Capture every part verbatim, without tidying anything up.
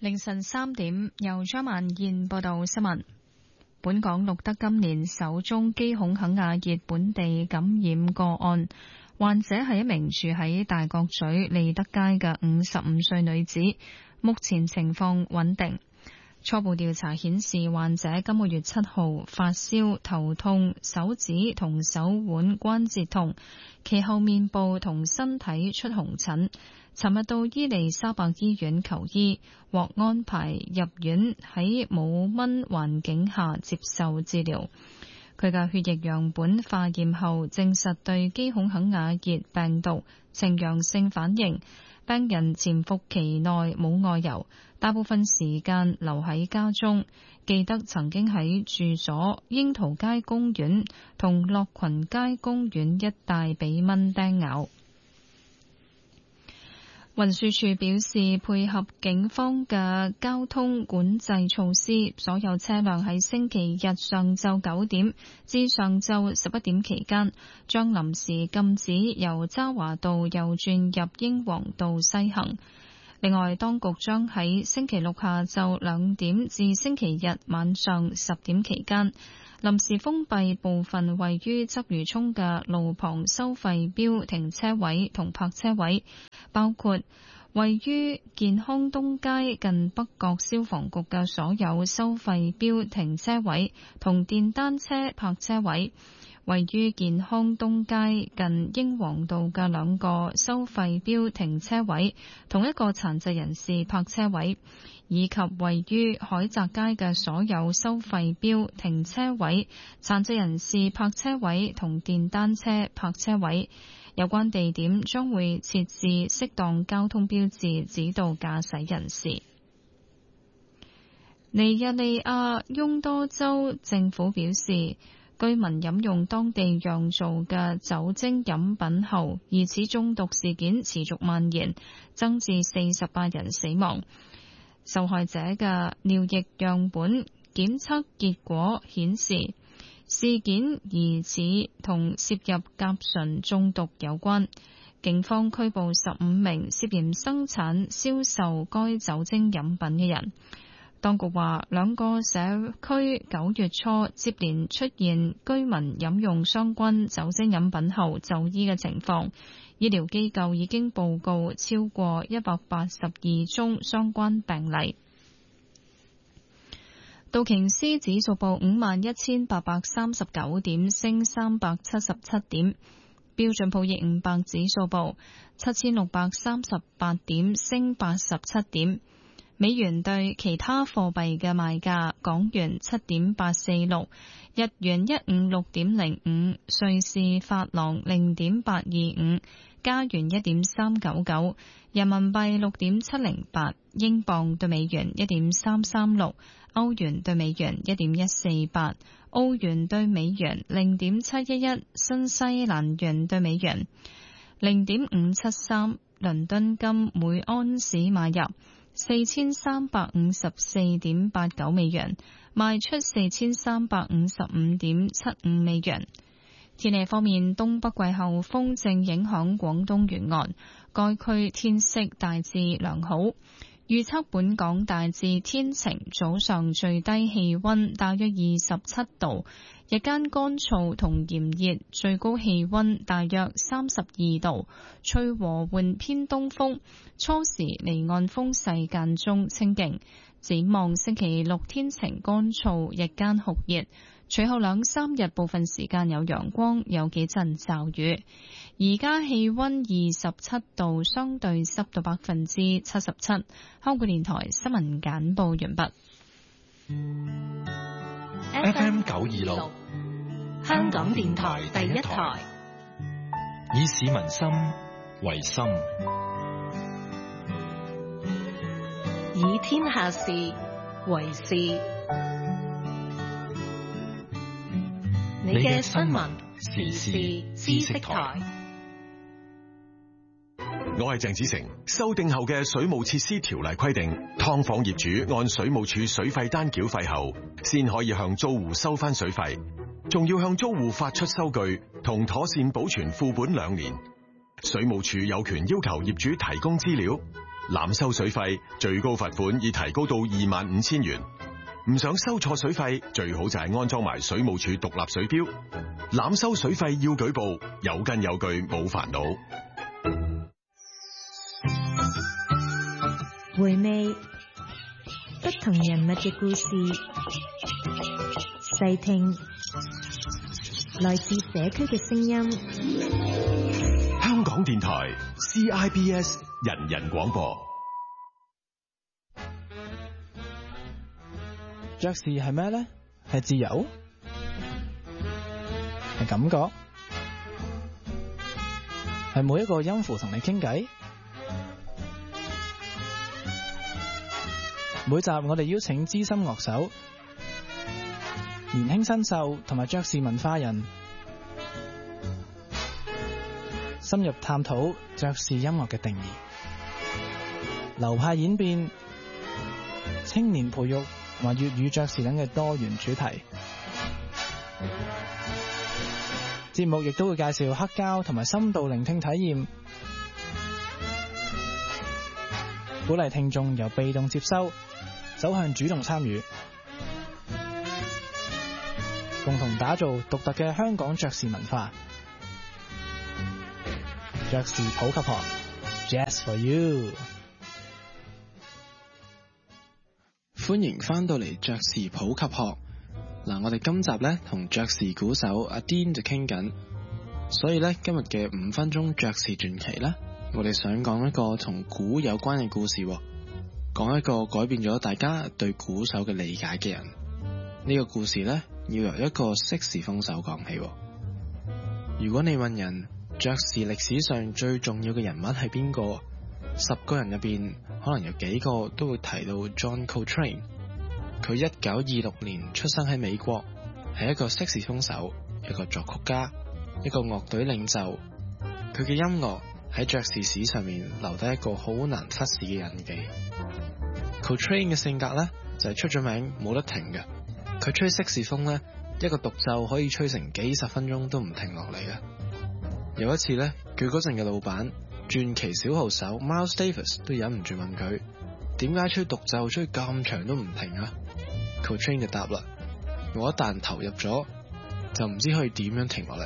凌晨三點，由張萬燕報道新聞。本港錄得今年首宗基孔肯亞熱本地感染個案，患者係一名住喺大角咀利德街嘅五十五歲女子，目前情況穩定。初步調查顯示，患者今個月七號發燒、頭痛、手指同手腕關節痛，其後面部同身體出紅疹。尋日到伊利沙伯醫院求醫，獲安排入院喺冇蚊環境下接受治療。佢嘅血液樣本化驗後證實對基孔肯亞熱病毒呈陽性反應。病人潛伏期內冇外遊，大部分時間留喺家中。記得曾經喺住所櫻桃街公園同樂群街公園一帶被蚊叮咬。運輸署表示，配合警方嘅交通管制措施，所有車輛喺星期日上晝九點至上晝十一點期間，將臨時禁止由渣華道右轉入英皇道西行。另外，當局將喺星期六下晝兩點至星期日晚上十點期間，臨時封閉部分位於鰂魚涌嘅路旁收費標停車位同泊車位，包括位於健康東街近北角消防局嘅所有收費標停車位同電單車泊車位，位於健康東街近英皇道嘅兩個收費標停車位同一個殘疾人士泊車位，以及位於海澤街嘅所有收費標停車位、殘疾人士泊車位同電單車泊車位。有關地點將會設置適當交通標誌，指導駕駛人士。尼日利亞翁多州政府表示，居民飲用當地釀造嘅酒精飲品後，疑似中毒事件持續蔓延，增至四十八人死亡。受害者嘅尿液樣本檢測結果顯示，事件疑似同攝入甲醇中毒有關。警方拘捕十五名涉嫌生產、銷售該酒精飲品嘅人。當局話，兩個社區九月初接連出現居民飲用相關酒精飲品後就醫嘅情況，醫療機構已經報告超過一百八十二宗相關病例。道瓊斯指數報五萬一千八百三十九點，升三百七十七點。標準普爾五百指數報七千六百三十八點，升八十七點。美元對其他貨幣嘅賣價：港元七點八四六，日元一五六點零五，瑞士法郎零點八二五，加元一點三九九，人民幣六點七零八，英鎊對美元一點三三六，歐元對美元一點一四八，澳元對美元零點七一一，新西蘭元對美元零點五七三。倫敦金每安士買入四千三百五十四點八九美元，賣出四千三百五十五點七五美元。天氣方面，東北季候風正影響廣東沿岸，該區天色大致良好。預測本港大致天晴，早上最低氣溫大約二十七度，日間乾燥同炎熱，最高氣溫大約三十二度，吹和緩偏東風，初時離岸風勢間中清勁。展望星期六天晴乾燥，日間酷熱，隨後兩三日部分時間有陽光，有幾陣驟雨。而家氣溫二十七度，相對濕度百分之七十七。香港電台新聞簡報完畢。 F M 九二六，香港電台第一台，以市民心為心， 以天下事為事。你嘅新聞時事知識台。 我係鄭子誠。修訂後嘅水務設施條例規定，劏房業主按水務署水費單繳費後，先可以向租戶收翻水費，仲要向租戶發出收據同妥善保存副本兩年。水務署有權要求業主提供資料， 濫收水費，最高罰款已提高到二萬五千元。唔想收錯水費，最好就係安裝埋水務署獨立水錶。濫收水費要舉報，有根有據冇煩惱。 回味不同人物嘅故事，細聽來自社區嘅聲音。 香港電台 C I B S 人人廣播。 爵士係咩呢？係自由？係感覺？係每一個音符同你傾偈？每集我哋邀請資深樂手、年輕新秀同埋爵士文化人，深入探討爵士音樂嘅定義、流派演變、青年培育同埋粵語爵士等嘅多元主題。節目亦都會介紹黑膠同埋深度聆聽體驗，鼓勵聽眾由被動接收走向主動參與，共同打造獨特嘅香港爵士文化。爵士普及學 Jazz for You， 歡迎翻到嚟爵士普及學。嗱，我哋今集咧同爵士鼓手阿 Dean 就傾緊，所以咧今日嘅五分鐘爵士傳奇咧，我哋想講一個同鼓有關嘅故事，講一個改變咗大家對鼓手嘅理解嘅人。呢個故事咧要由一個色士風手講起。如果你問人爵士歷史上最重要嘅人物係邊個，十個人入邊可能有幾個都會提到 John Coltrane。佢一九二六年出生喺美國，係一個色士風手，一個作曲家，一個樂隊領袖。佢嘅音樂喺爵士史上面留低一個好難忽視嘅印記。Coltrane 嘅性格呢，就係、是、出咗名冇得停嘅，佢吹色士風呢，一個獨奏可以吹成幾十分鐘都唔停落嚟嘅。有一次呢，佢嗰陣嘅老闆傳奇小號手 Miles Davis 都忍唔住問佢，點解吹獨奏吹咁長都唔停啊？ Coltrane 就答啦，我一旦投入咗就唔知可以點樣停落嚟。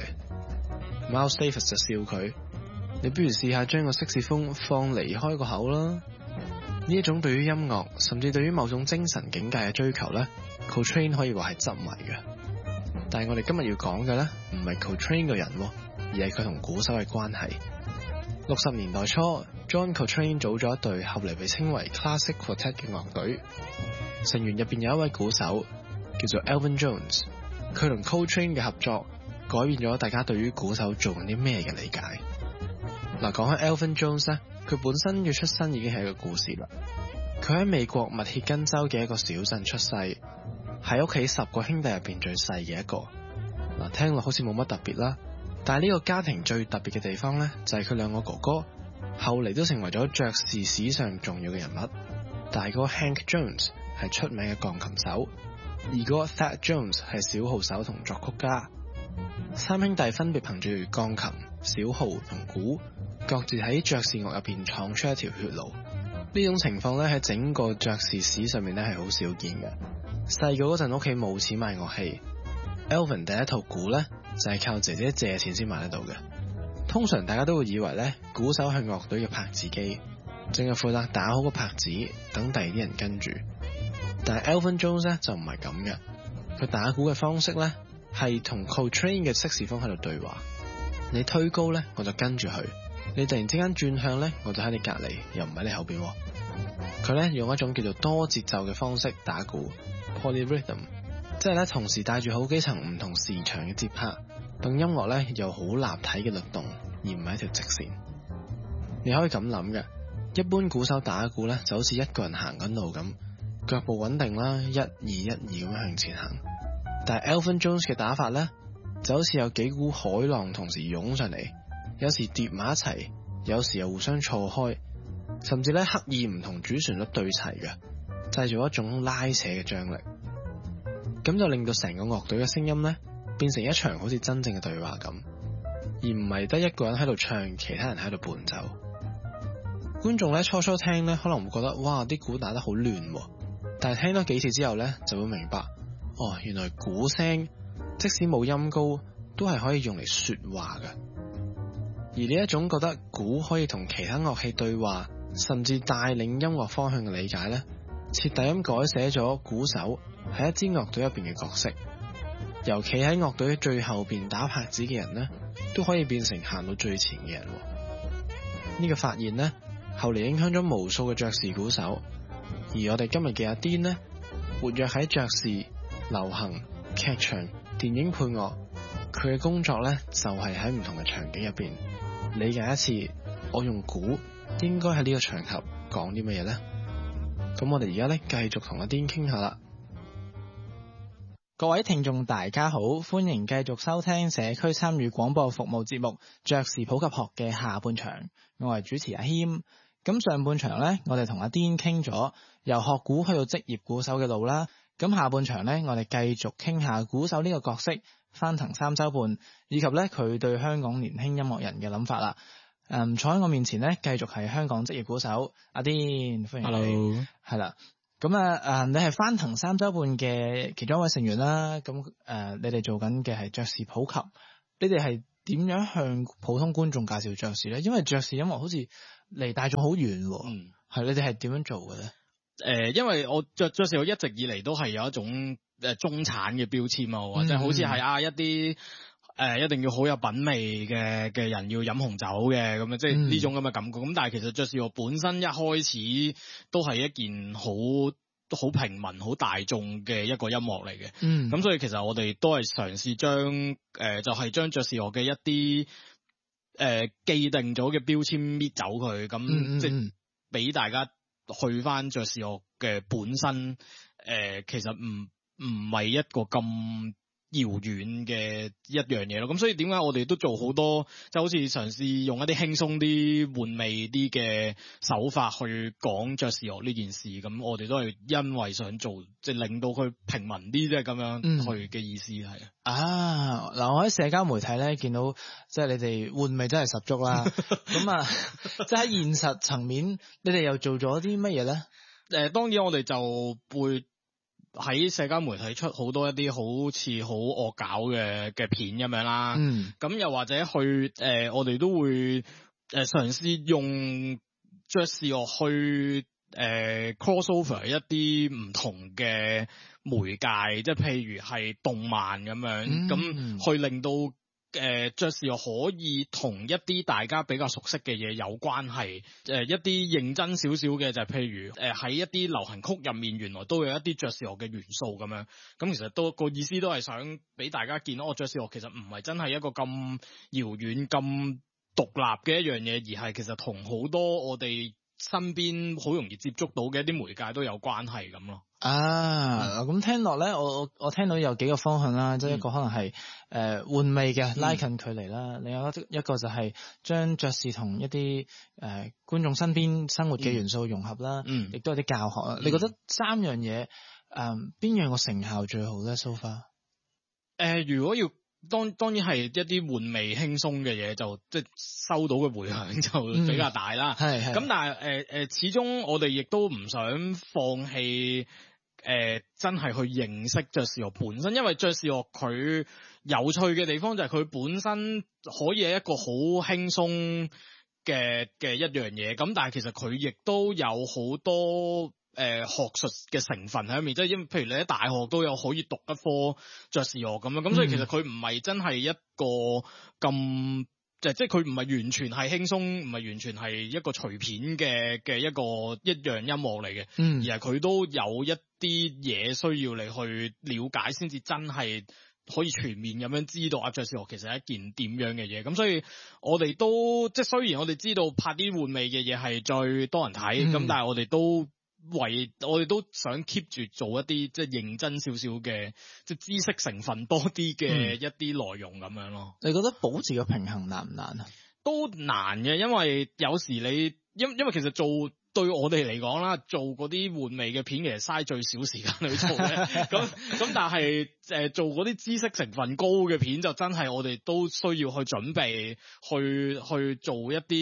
Miles Davis 就笑佢，你不如試下將個色士風放離開個口啦。呢一種對於音樂甚至對於某種精神境界嘅追求呢， Coltrane 可以話係執迷嘅。但係我哋今日要講嘅呢，唔係 Coltrane 個人，而係佢同鼓手嘅關係。六十年代初 John Coltrane 組咗一隊後嚟被稱為 Classic Quartet 嘅樂隊，成員入邊有一位鼓手叫做 Elvin Jones。 佢同 Coltrane 嘅合作改變咗大家對於鼓手做緊啲咩嘅理解。嗱，講起 Elvin Jones 咧，佢本身嘅出身已經係一個故事啦。佢喺美國密歇根州嘅一個小鎮出世，喺屋企十個兄弟入邊最細嘅一個。嗱，聽落好似冇乜特別啦，但係呢個家庭最特別嘅地方呢，就係佢兩個哥哥後嚟都成為咗爵士史上重要嘅人物。大哥 Hank Jones 係出名嘅鋼琴手，二哥 Thad Jones 係小號手同作曲家。三兄弟分別憑住鋼琴、小號同鼓，各自喺爵士樂入邊闖出一條血路。呢種情況咧喺整個爵士史上面咧係好少見嘅。細個嗰陣屋企冇錢買樂器， Elvin 第一套鼓咧就係靠姐姐借錢先買得到嘅。通常大家都會以為咧鼓手係樂隊嘅拍子機，淨係負責打好個拍子，等第二啲人跟住。但係 Elvin Jones 咧就唔係咁嘅，佢打鼓嘅方式咧係同 Coltrane 嘅色士風喺度對話。你推高咧我就跟住佢，你突然之間轉向咧我就喺你隔籬，又唔喺你後邊。佢咧用一種叫做多節奏嘅方式打鼓 Polyrhythm， 即係咧同時帶住好幾層唔同時長嘅節拍，令音樂咧有好立體嘅律動，而唔係一條直線。你可以咁諗嘅，一般鼓手打鼓咧就好似一個人行緊路咁，腳步穩定啦，一二一二咁樣向前行。但係 Elvin Jones 嘅打法咧就好似有幾股海浪同時湧上嚟，有時疊埋一齊，有時又互相錯開，甚至咧刻意唔同主旋律對齊嘅，製造一種拉扯嘅張力。咁就令到成個樂隊嘅聲音咧變成一場好似真正嘅對話咁，而唔係得一個人喺度唱，其他人喺度伴奏。 觀眾咧初初聽咧可能會覺得哇啲鼓打得好亂喎，但係聽多幾次之後咧就會明白，哦原來鼓聲即使冇音高都係可以用嚟說話嘅。而呢一種覺得鼓可以同其他樂器對話，甚至帶領音樂方向嘅理解咧，徹底咁改寫咗鼓手喺一支樂隊入邊嘅角色。由企喺樂隊最後邊打拍子嘅人呢，都可以變成行到最前嘅人。呢、這個發現呢，後嚟影響咗無數嘅爵士鼓手。而我哋今日嘅阿 Dean 呢，活躍喺爵士、流行、劇場、電影配樂，佢嘅工作呢，就係喺唔同嘅場景入邊理解一次，我用鼓應該喺呢個場合講啲乜嘢呢？咁我哋而家呢，繼續同阿 Dean 傾下啦。 各位聽眾大家好，歡迎繼續收聽社區參與廣播服務節目爵士普及學嘅下半場，我係主持阿謙。咁上半場呢，我哋同阿 Dean 傾咗由學鼓去到職業鼓手嘅路啦。咁下半場呢，我哋繼續傾下鼓手呢個角色翻騰三周半，以及呢佢對香港年輕音樂人嘅諗法啦。嗯，坐喺我面前呢，繼續係香港職業鼓手阿 Dean，歡迎你。Hello，係啦。咁啊，誒，你係翻騰三周半嘅其中一位成員啦。咁誒、呃，你哋做緊嘅係爵士普及，你哋係點樣向普通觀眾介紹爵士咧？因為爵士音樂好似離大眾好遠，嗯，係你哋係點樣做嘅咧？誒、 呃，因為我爵爵士我一直以嚟都係有一種誒中產嘅標籤啊，或者好似係啊一啲。誒、呃、一定要好有品味嘅嘅人要飲紅酒嘅咁樣，即係呢種咁嘅感覺。咁、嗯、但係其實爵士樂本身一開始都係一件好好平民、好大眾嘅一個音樂嚟嘅。嗯，咁所以其實我哋都係嘗試將誒、呃、就係、是、將爵士樂嘅一啲誒、呃、既定咗嘅標籤搣走佢，咁、嗯、即係俾大家去翻爵士樂嘅本身。誒、呃、其實唔唔係一個咁遙遠嘅一樣嘢咯，咁所以點解我哋都做好多，就好似嘗試用一啲輕鬆啲、玩味啲嘅手法去講爵士樂呢件事，咁我哋都係因為想做，即係令到佢平民啲，即係咁樣去嘅意思係、嗯、啊。 嗱，我喺社交媒體咧見到，即係你哋玩味真係十足啦。咁啊，即係喺現實層面，你哋又做咗啲乜嘢咧？ 誒、呃，當然我哋就會喺社交媒體出好多一啲好似好惡搞嘅嘅片咁樣啦，咁、嗯、又或者去誒、呃，我哋都會誒嘗試用爵士樂去誒、呃、crossover 一啲唔同嘅媒介，即係譬如係動漫咁樣，咁、嗯、去令到誒爵士樂可以同一啲大家比較熟悉嘅嘢有關係，誒、呃、一啲認真少少嘅就係譬如誒喺、呃、一啲流行曲入面原來都有一啲爵士樂嘅元素咁樣，咁其實都個意思都係想俾大家見到，哦，爵士樂其實唔係真係一個咁遙遠咁獨立嘅一樣嘢，而係其實同好多我哋身邊好容易接觸到嘅一啲媒介都有關係咁咯。 啊，咁、嗯、聽落咧，我我我聽到有幾個方向啦，即、嗯、係一個可能係誒玩味嘅拉近距離啦、嗯，另外一一個就係將爵士同一啲誒、呃、觀眾身邊生活嘅元素融合啦，嗯，亦都有啲教學啦、嗯。你覺得三樣嘢誒邊樣個成效最好咧 ？so far？ 誒，如果要當當然係一啲玩味輕鬆嘅嘢，就即係收到嘅回響就比較大啦。係、嗯、係。咁但係誒誒，始終我哋亦都唔想放棄。誒、呃，真係去認識爵士樂本身，因為爵士樂佢有趣嘅地方就係佢本身可以係一個好輕鬆嘅嘅一樣嘢，咁但係其實佢亦都有好多誒、呃、學術嘅成分喺入面，即係因為譬如你喺大學都有可以讀一科爵士樂咁樣，咁所以其實佢唔係真係一個咁。即係即係佢唔係完全係輕鬆，唔係完全係一個隨便嘅嘅一個一樣音樂嚟嘅，嗯，而係佢都有一啲嘢需要你去了解，先至真係可以全面咁樣知道啊爵士樂其實係一件點樣嘅嘢。咁所以我哋都即係雖然我哋知道拍啲玩味嘅嘢係最多人睇，咁、嗯、但係我哋都。為我哋都想 keep 住做一啲即係認真少少嘅，即係知識成分多啲嘅一啲內容咁樣咯。 你覺得保持個平衡難唔難啊？ 都難嘅，因為有時你因因為其實做對我哋嚟講啦，做嗰啲玩味嘅片其實嘥最少時間去做嘅。咁咁但係誒做嗰啲知識成分高嘅片就真係我哋都需要去準備去去做一啲。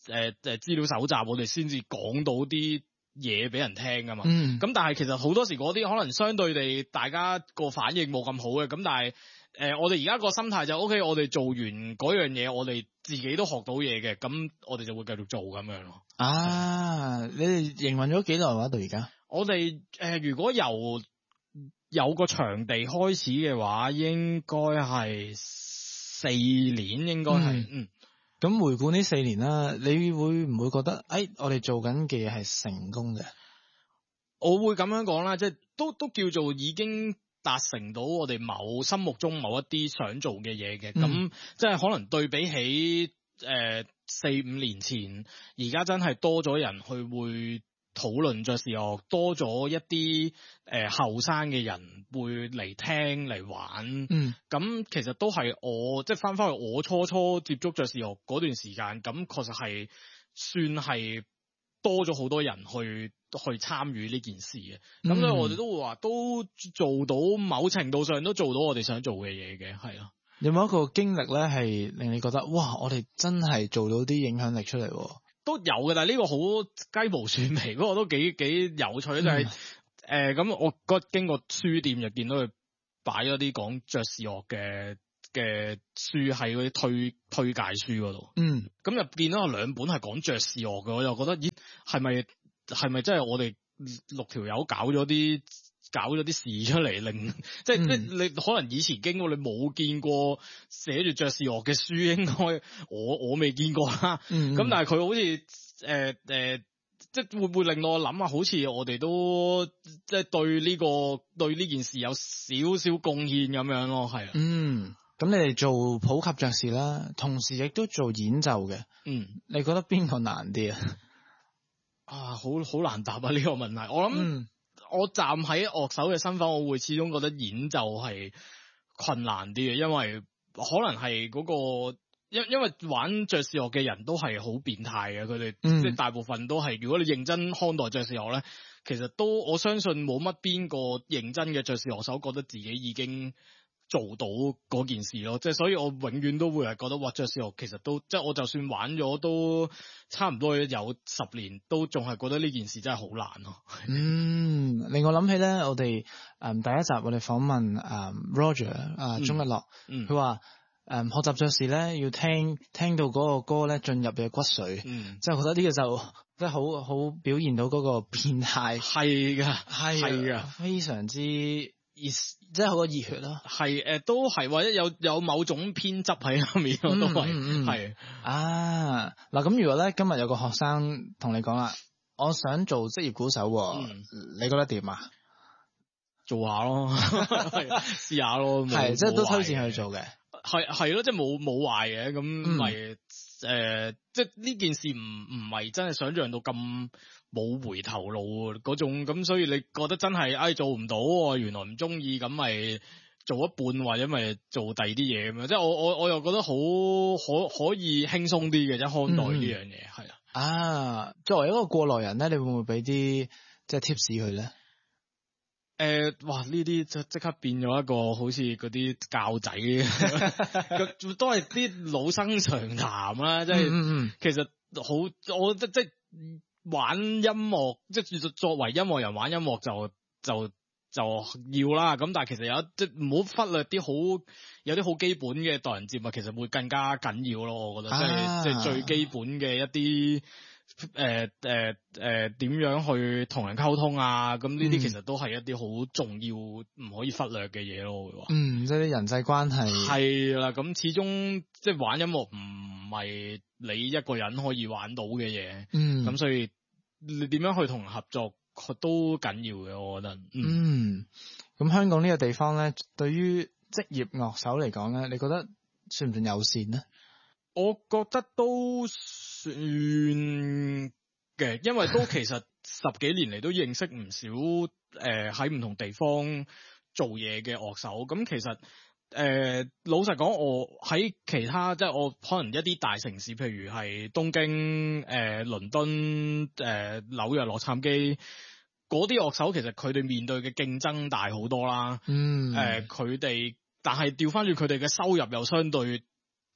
誒誒資料搜集，我哋先至講到啲嘢俾人聽噶嘛。咁、 嗯、 但係其實好多時嗰啲可能相對地大家個反應冇咁好嘅，咁但係誒、呃、我哋而家個心態就 O K， 我哋做完嗰樣嘢，我哋自己都學到嘢嘅，咁我哋就會繼續做咁樣咯。 啊，你哋營運咗幾耐話到而家？ 我哋誒、呃、如果由有個場地開始嘅話，應該係四年，應該係嗯。 咁、嗯、回顧呢四年啦，你會唔會覺得誒、哎，我哋做緊嘅嘢係成功嘅？ 我會咁樣講啦，即係都都叫做已經達成到我哋某心目中某一啲想做嘅嘢嘅。咁、嗯、即係可能對比起誒四五年前，而家真係多咗人去會討論爵士樂，多咗一啲誒後生嘅人會嚟聽嚟玩，嗯，咁其實都係我即係翻翻去我初初接觸爵士樂嗰段時間，咁確實係算係多咗好多人去去參與呢件事嘅，咁所以我哋都會話都做到某程度上都做到我哋想做嘅嘢嘅，係啊。 有冇一個經歷咧係令你覺得哇，我哋真係做到啲影響力出嚟？ 都有嘅，但係呢個好雞毛蒜皮，嗰個都幾幾有趣，就係誒咁我嗰經過書店就見到佢擺咗啲講爵士樂嘅嘅書喺嗰啲推推介書嗰度，嗯，咁就見到有兩本係講爵士樂嘅，我就覺得咦係咪係咪真係我哋六條友搞咗啲搞咗啲事出嚟，令即係即係你可能以前經過你冇見過寫住爵士樂嘅書，應該我我未見過啦。咁、嗯、但係佢好似誒誒，即係會唔會令我諗下，好似我哋都即係對呢、這個對呢件事有少少貢獻咁樣咯，係啊。嗯， 咁你哋做普及爵士啦，同時亦都做演奏嘅。嗯，你覺得邊個難啲啊？ 啊，好好難答啊呢、這個問題。我諗。嗯我站喺樂手嘅身份，我會始終覺得演奏係困難啲嘅，因為可能係嗰個，因因為玩爵士樂嘅人都係好變態嘅，佢哋即係大部分都係，如果你認真看待爵士樂咧，其實都我相信冇乜邊個認真嘅爵士樂手覺得自己已經做到嗰件事咯，即係所以我永遠都會係覺得哇，爵士樂其實都即係我就算玩咗都差唔多有十年，都仲係覺得呢件事真係好難咯。 嗯，令我諗起咧，我哋誒、嗯、第一集我哋訪問誒、嗯、Roger 啊鍾一樂，佢話誒學習爵士咧要聽聽到嗰個歌咧進入嘅骨髓，嗯，即係覺得呢個就即係好好表現到嗰個變態， 係噶係噶， 非常之。熱即係好多熱血咯， 係誒、呃、都係或者有有某種偏執喺入面，嗯、都係係、 嗯、啊嗱咁如果咧今日有個學生同你講啦，我想做職業鼓手，嗯、你覺得點啊？ 做下咯，試下咯， 係即係都推薦佢做嘅， 係係咯，即係冇冇壞嘅，咁咪誒即係呢件事唔唔係真係想象到咁。冇回頭路嗰種，咁所以你覺得真係唉做唔到，原來唔中意，咁咪做一半或者咪做第二啲嘢咁樣，即係我我我又覺得好可可以輕鬆啲嘅，即係看待呢樣嘢係啊。 啊，作為一個過來人咧，你會唔會俾啲即係 tips 佢咧？誒、 呃，哇！呢啲即即刻變咗一個好似嗰啲教仔，都係啲老生常談啦，即係、嗯嗯、其實好，我覺得即係。玩音樂即係作為音樂人玩音樂就就就要啦，咁但係其實有即係唔好忽略啲好有啲好基本嘅待人接物，其實會更加緊要咯。我覺得、啊、即係即係最基本嘅一啲誒誒誒點樣去同人溝通啊，咁呢啲其實都係一啲好重要唔可以忽略嘅嘢咯。會話嗯，即係啲人際關係係啦，咁始終即係玩音樂唔係你一個人可以玩到嘅嘢，嗯，咁所以你點樣去同人合作都緊要嘅，我覺得。 嗯，咁、嗯、香港呢個地方咧，對於職業樂手嚟講咧，你覺得算唔算友善咧？ 我覺得都算嘅，因為都其實十幾年嚟都認識唔少誒喺唔同地方做嘢嘅樂手，咁其實。誒、呃，老實講，我喺其他即係我可能一啲大城市，譬如係東京、誒、呃、倫敦、誒、呃、紐約、洛杉磯嗰啲樂手，其實佢哋面對嘅競爭大好多啦。嗯，誒佢哋，但係調翻轉佢哋嘅收入又相對，即係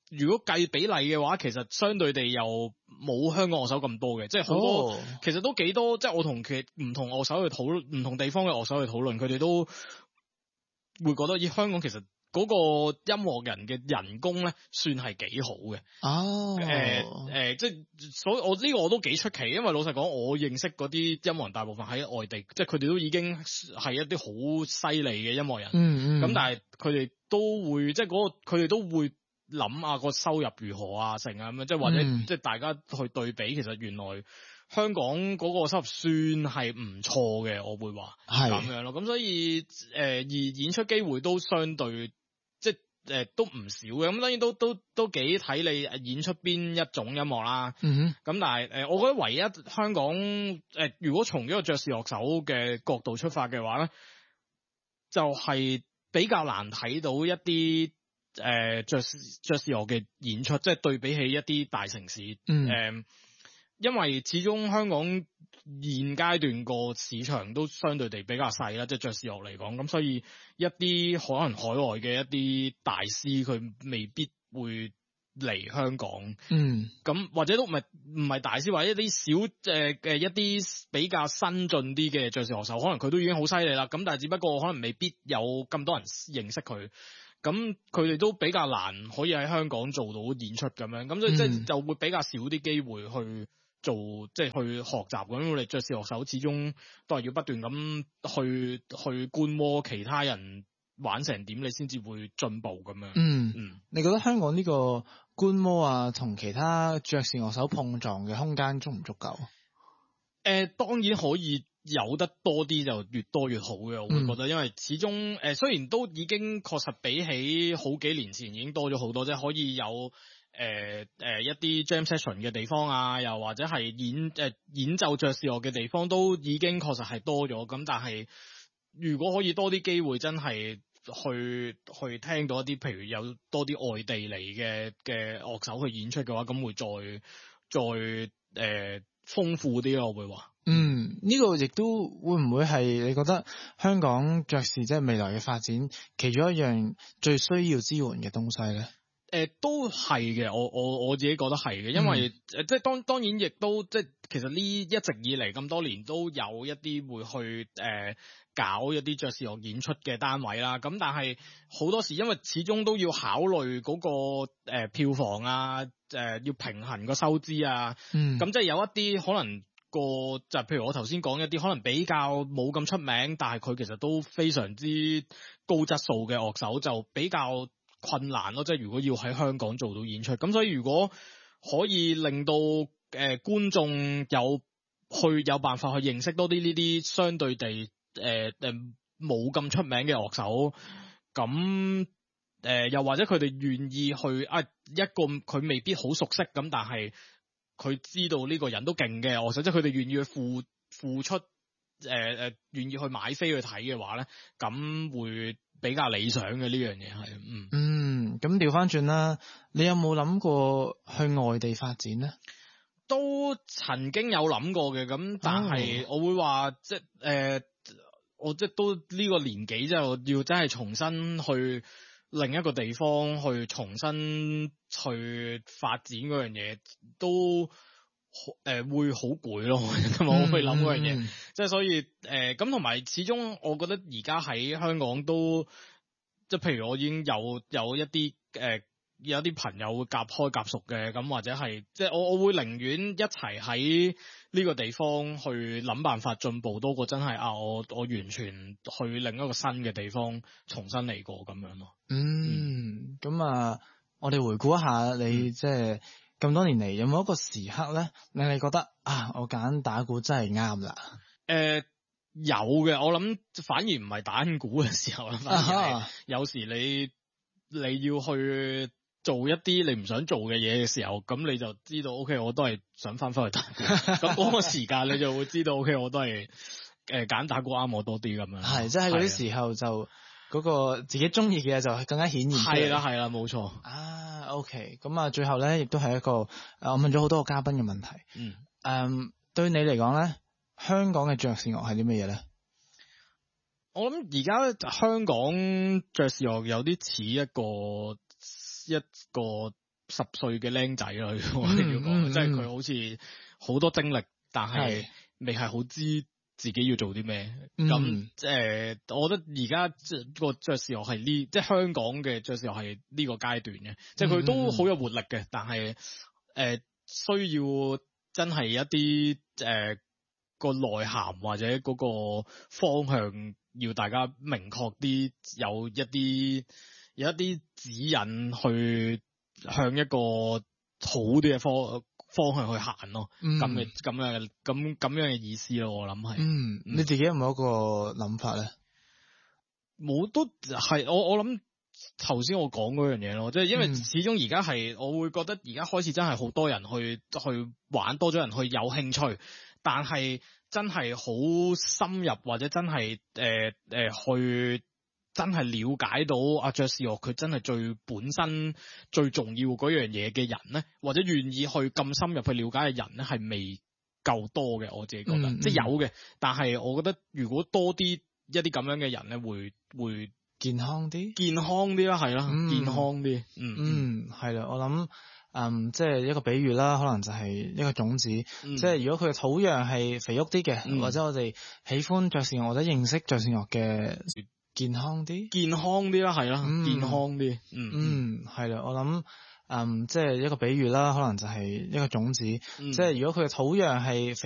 如果計比例嘅話，其實相對地又冇香港樂手咁多嘅，即係好多、哦、其實都幾多，即係我同其唔同樂手去討論，唔同地方嘅樂手去討論，佢哋都會覺得咦，香港其實嗰個音樂人嘅人工咧，算係幾好嘅。 哦， 誒、呃、誒、呃，即係所以我呢、這個我都幾出奇，因為老實講，我認識嗰啲音樂人大部分喺外地，即係佢哋都已經係一啲好犀利嘅音樂人。 嗯嗯。咁但係佢哋都會，即係嗰個佢哋都會諗下個收入如何啊，成啊咁樣，即係或者、嗯、即係大家去對比，其實原來香港嗰個收入算係唔錯嘅，我會話係咁樣咯。咁所以誒、呃、而演出機會都相對。誒、呃，都唔少嘅，咁當然都都都幾睇你演出邊一種音樂啦。 嗯哼。咁但係誒、呃，我覺得唯一香港誒、呃，如果從呢個爵士樂手嘅角度出發嘅話咧，就係、是、比較難睇到一啲誒爵士爵士樂嘅演出，即係對比起一啲大城市。 嗯。 誒、呃，因為始終香港現階段個市場都相對地比較細啦，即係爵士樂嚟講，咁所以一啲可能海外嘅一啲大師佢未必會嚟香港。 嗯，咁或者都唔係唔係大師，或者一啲小誒嘅一啲比較新進啲嘅爵士樂手，可能佢都已經好犀利啦，咁但係只不過可能未必有咁多人認識佢，咁佢哋都比較難可以喺香港做到演出咁樣，咁所以即係就會比較少啲機會去做，即係去學習咁。我哋爵士樂手始終都係要不斷咁去去觀摩其他人玩成點，你先至會進步咁樣。 嗯嗯，你覺得香港呢個觀摩啊，同其他爵士樂手碰撞嘅空間足唔足夠？誒、 呃，當然可以有得多啲就越多越好嘅，我會覺得，嗯、因為始終誒、呃、雖然都已經確實比起好幾年前已經多咗好多，即係可以有。誒、呃、誒、呃、一啲 jam session 嘅地方啊，又或者係演誒、呃、演奏爵士樂嘅地方，都已經確實係多咗。咁但係如果可以多啲機會，真係去去聽到一啲，譬如有多啲外地嚟嘅嘅樂手去演出嘅話，咁會再再誒、呃、豐富啲咯，我會話。 嗯，呢、這個亦都會唔會係你覺得香港爵士即係未來嘅發展其中一樣最需要支援嘅東西咧？ 誒、呃，都係嘅，我我我自己覺得係嘅，因為誒、嗯呃，即係當當然亦都即係，其實呢一直以嚟咁多年都有一啲會去誒、呃、搞一啲爵士樂演出嘅單位啦。咁但係好多時因為始終都要考慮嗰、那個誒、呃、票房啊，誒、呃、要平衡個收支啊。嗯。咁即係有一啲可能個就譬如我頭先講一啲可能比較冇咁出名，但係佢其實都非常之高質素嘅樂手，就比較困難咯，即係如果要喺香港做到演出，咁所以如果可以令到誒、呃、觀眾有去有辦法去認識多啲呢啲相對地誒誒冇咁出名嘅樂手，咁誒、呃、又或者佢哋願意去啊一個佢未必好熟悉咁，但係佢知道呢個人都勁嘅樂手，即係佢哋願意去付付出誒誒願意去買飛去睇嘅話咧，咁會比較理想嘅呢樣嘢係，嗯嗯，咁調翻轉啦，你有冇諗過去外地發展咧？ 都曾經有諗過嘅，咁但係我會話、哦、即係誒、呃，我即係都呢個年紀之後要真係重新去另一個地方去重新去發展嗰樣嘢，都。誒、呃，會好攰咯，咁我去諗嗰樣嘢，即、嗯、係、嗯、所以誒，咁同埋始終我覺得而家喺香港都，即係譬如我已經有有一啲誒、呃，有啲朋友會夾開夾熟嘅，咁或者係即係我我會寧願一齊喺呢個地方去諗辦法進步，多過真係啊我我完全去另一個新嘅地方重新嚟過咁樣咯。 嗯，咁、嗯、啊，我哋回顧一下你即係。嗯咁多年嚟，有冇一個時刻咧，令你覺得啊，我揀打鼓真係啱啦？ 誒、呃，有嘅，我諗反而唔係打緊鼓嘅時候啦，反而係有時你你要去做一啲你唔想做嘅嘢嘅時候，咁你就知道 ，OK， 我都係想翻返去打鼓。咁嗰個時間你就會知道，OK， 我都係誒揀打鼓啱我多啲咁樣。係，即係喺嗰啲時候就。嗰、那個自己中意嘅嘢就更加顯現。係啦，係啦，冇錯。啊 ，OK，咁啊，最後咧，亦都係一個誒，我問咗好多個嘉賓嘅問題。嗯。誒、um，對你嚟講咧，香港嘅爵士樂係啲乜嘢咧？我諗而家香港爵士樂有啲似一個一個十歲嘅僆仔啦，我哋要講，即係佢好似好多精力，但係未係好知自己要做啲咩。咁即係我覺得而家個爵士樂係呢，即係香港嘅爵士樂係呢個階段嘅，即係佢都好有活力嘅，但係誒、呃、需要真係一啲誒、呃、個內涵或者嗰個方向要大家明確啲，有一啲有一啲指引去向一個好啲嘅方方向去行咯，咁嘅咁嘅咁咁樣嘅意思咯，我諗係。 嗯，你自己有冇一個諗法咧？ 冇，都係我我諗頭先我講嗰樣嘢咯，即係因為始終而家係我會覺得而家開始真係好多人去去玩，多咗人去有興趣，但係真係好深入或者真係誒誒去。真係了解到阿爵士樂佢真係最本身最重要嗰樣嘢嘅人咧，或者願意去咁深入去了解嘅人咧，係未夠多嘅。我自己覺得，嗯、即係有嘅，但係我覺得如果多啲一啲咁樣嘅人咧，會會健康啲， 健康啲啦，係啦，嗯、健康啲，嗯嗯，係啦，我諗。嗯，即係一個比喻啦，可能就係一個種子。嗯、即係如果佢嘅土壤係肥沃啲嘅，嗯、或者我哋喜歡爵士樂或者認識爵士樂嘅。健康啲， 健康啲啦，係啦，嗯、健康啲，嗯嗯，係啦，我諗，嗯，即係一個比喻啦，可能就係一個種子，嗯、即係如果佢嘅土壤係